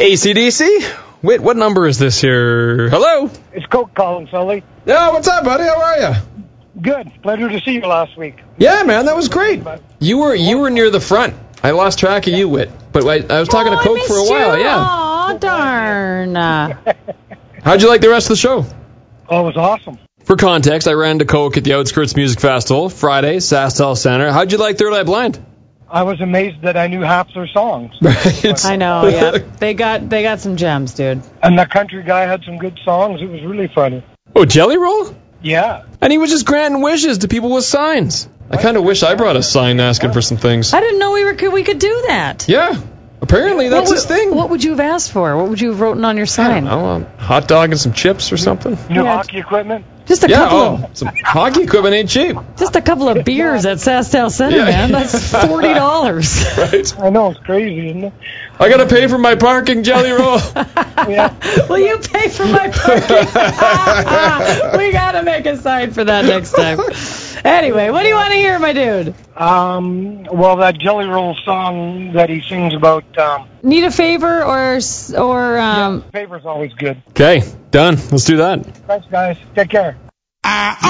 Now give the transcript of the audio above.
AC/DC? Wait, what number is this here? Hello? It's Coke calling, Sully. Yeah, what's up, buddy? How are you? Good. Pleasure to see you last week. Yeah, man, that was great. You were near the front. I lost track of you, Whit. But I was talking to Coke for a while, yeah. Aw, darn. How'd you like the rest of the show? Oh, it was awesome. For context, I ran to Coke at the Outskirts Music Festival, Friday, SaskTel Center. How'd you like Third Eye Blind? I was amazed that I knew half their songs. Right. I know, yeah. They got some gems, dude. And the country guy had some good songs. It was really funny. Oh, Jelly Roll? Yeah. And he was just granting wishes to people with signs. I kind of wish I brought a sign asking for some things. I didn't know we could do that. Yeah. Apparently, that's his thing. What would you have asked for? What would you have written on your sign? I don't know, a hot dog and some chips or something. New hockey equipment? Just a couple some hockey equipment ain't cheap. Just a couple of beers at SaskTel Center, man. That's $40. Right. I know, it's crazy, isn't it? I gotta pay for my parking, Jelly Roll. Yeah. Will you pay for my parking? We gotta make a sign for that next time. Anyway, what do you want to hear, my dude? Well, that Jelly Roll song that he sings about, Need a favor or Favor's always good. Okay, done. Let's do that. Thanks, guys. Take care.